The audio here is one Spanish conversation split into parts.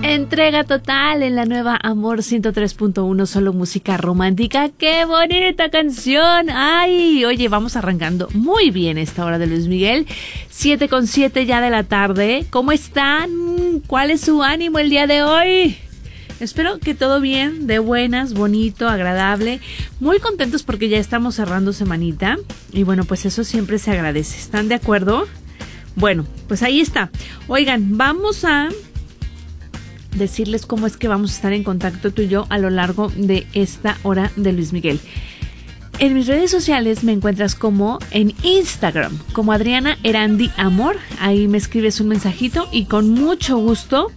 Entrega total en la nueva Amor 103.1, solo música romántica. ¡Qué bonita canción! ¡Ay! Oye, vamos arrancando muy bien esta hora de Luis Miguel. 7:07 ya de la tarde. ¿Cómo están? ¿Cuál es su ánimo el día de hoy? Espero que todo bien, de buenas, bonito, agradable. Muy contentos porque ya estamos cerrando semanita. Y bueno, pues eso siempre se agradece. ¿Están de acuerdo? Bueno, pues ahí está. Oigan, vamos a decirles cómo es que vamos a estar en contacto tú y yo a lo largo de esta hora de Luis Miguel. En mis redes sociales me encuentras como en Instagram, como Adriana Erandi Amor. Ahí me escribes un mensajito y con mucho gusto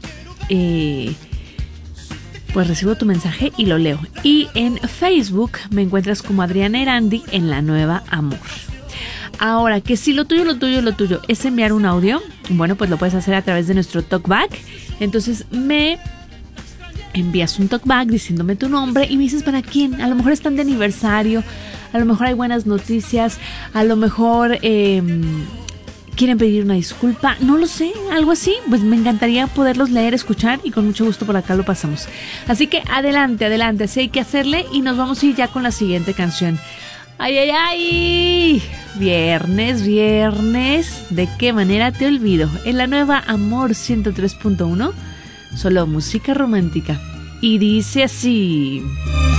pues recibo tu mensaje y lo leo. Y en Facebook me encuentras como Adriana Erandi en la nueva Amor. Ahora, que si lo tuyo es enviar un audio, bueno, pues lo puedes hacer a través de nuestro talkback. Entonces me envías un talkback diciéndome tu nombre y me dices para quién. A lo mejor están de aniversario, a lo mejor hay buenas noticias, a lo mejor quieren pedir una disculpa, no lo sé, algo así. Pues me encantaría poderlos leer, escuchar y con mucho gusto por acá lo pasamos. Así que adelante, así hay que hacerle y nos vamos a ir ya con la siguiente canción. ¡Ay, ay, ay! Viernes, ¿de qué manera te olvido? En la nueva Amor 103.1, solo música romántica. Y dice así...